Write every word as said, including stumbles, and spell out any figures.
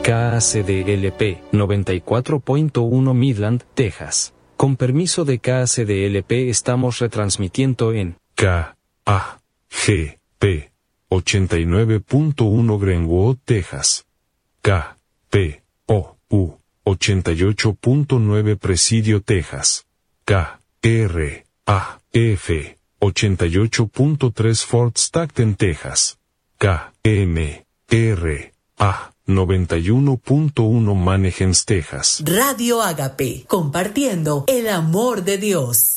K A C D L P noventa y cuatro punto uno Midland, Texas. Con permiso de K A C D L P estamos retransmitiendo en K A G P ochenta y nueve punto uno Greenwood, Texas. K P O U ochenta y ocho punto nueve Presidio, Texas. K R A F ochenta y ocho punto tres Fort Stockton, Texas. K M R A noventa y uno punto uno Mannheim, Texas. Radio Ágape, compartiendo el amor de Dios.